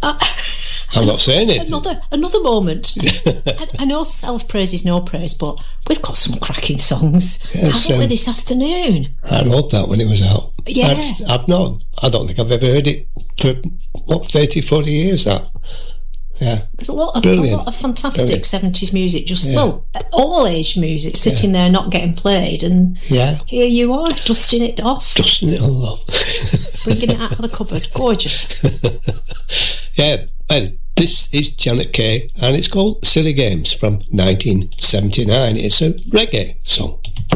I'm not saying it. Another moment. I know self-praise is no praise, but we've got some cracking songs, haven't we, this afternoon? I wrote that when it was out. Yeah. I don't think I've ever heard it for, 30, 40 years, that. Yeah. There's a lot of fantastic 70s music, all age music, sitting there not getting played, and here you are, dusting it off. Dusting it all off. Bringing it out of the cupboard. Gorgeous. Yeah, and this is Janet Kay, and it's called Silly Games from 1979. It's a reggae song.